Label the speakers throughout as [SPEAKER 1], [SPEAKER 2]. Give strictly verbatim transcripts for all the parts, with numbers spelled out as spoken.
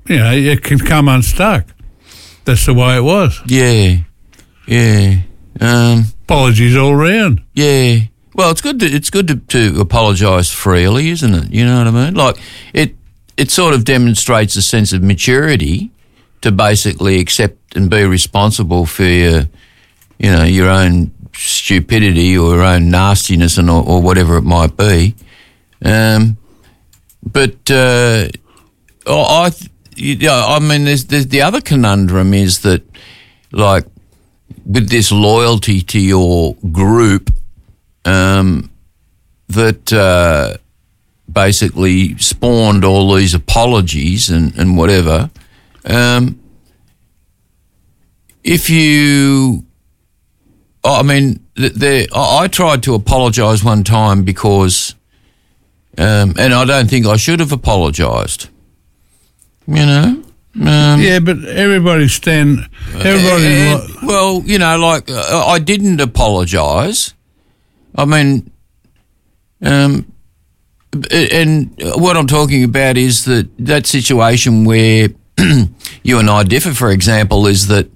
[SPEAKER 1] you know, it can come unstuck. That's the way it was.
[SPEAKER 2] Yeah, yeah. Um,
[SPEAKER 1] Apologies all round.
[SPEAKER 2] Yeah. Well, it's good to it's good to, to apologise freely, isn't it? You know what I mean? Like it it sort of demonstrates a sense of maturity to basically accept and be responsible for your, you know, your own stupidity or your own nastiness and or, or whatever it might be. Um, but uh, I, you know, I mean, there's, there's the other conundrum is that, like, with this loyalty to your group, um, that uh, basically spawned all these apologies and, and whatever. Um, if you, I mean, there, I tried to apologise one time because, um, and I don't think I should have apologised. You know. Um,
[SPEAKER 1] yeah, but everybody stand. Everybody.
[SPEAKER 2] And, and, well, you know, like uh, I didn't apologise. I mean, um, and what I'm talking about is that that situation where you and I differ, for example, is that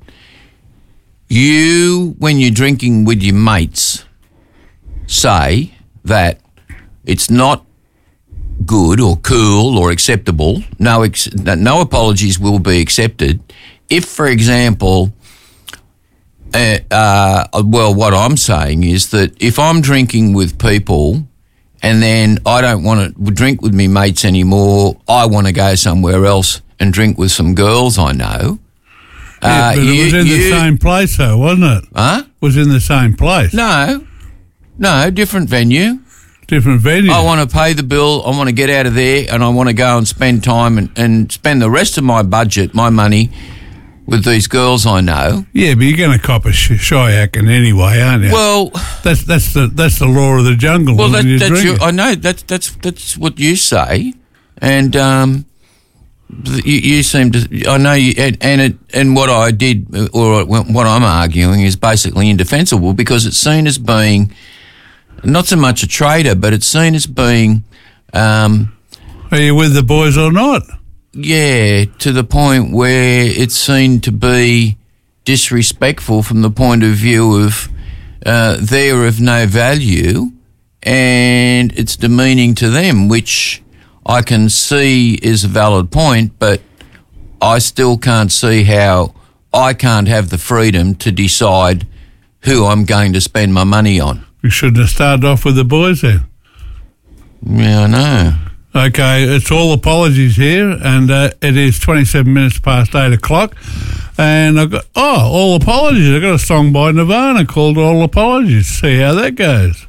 [SPEAKER 2] you, when you're drinking with your mates, say that it's not good or cool or acceptable. No, ex- no apologies will be accepted. If, for example, uh, uh, well, what I'm saying is that if I'm drinking with people and then I don't want to drink with me mates anymore, I want to go somewhere else and drink with some girls I know.
[SPEAKER 1] Yeah,
[SPEAKER 2] uh,
[SPEAKER 1] but
[SPEAKER 2] you,
[SPEAKER 1] it was in
[SPEAKER 2] you,
[SPEAKER 1] the same place, though, wasn't it?
[SPEAKER 2] Huh?
[SPEAKER 1] It was in the same place.
[SPEAKER 2] No, no, different venue.
[SPEAKER 1] Different venue.
[SPEAKER 2] I want to pay the bill, I want to get out of there, and I want to go and spend time and, and spend the rest of my budget, my money, with these girls I know.
[SPEAKER 1] Yeah, but you're going to cop a sh- shyacking anyway, aren't you?
[SPEAKER 2] Well,
[SPEAKER 1] that's that's the that's the law of the jungle.
[SPEAKER 2] Well, that,
[SPEAKER 1] that's
[SPEAKER 2] your, I know that's that's that's what you say, and um, you, you seem to. I know you, and and, it, and what I did, or what I'm arguing, is basically indefensible because it's seen as being not so much a traitor, but it's seen as being. Um,
[SPEAKER 1] Are you with the boys or not?
[SPEAKER 2] Yeah, to the point where it's seen to be disrespectful from the point of view of uh, they're of no value and it's demeaning to them, which I can see is a valid point, but I still can't see how I can't have the freedom to decide who I'm going to spend my money on.
[SPEAKER 1] You shouldn't have started off with the boys then.
[SPEAKER 2] Yeah, I know.
[SPEAKER 1] Okay, it's all apologies here, and uh, it is twenty-seven minutes past eight o'clock, and I've got, oh, all apologies. I've got a song by Nirvana called All Apologies. See how that goes.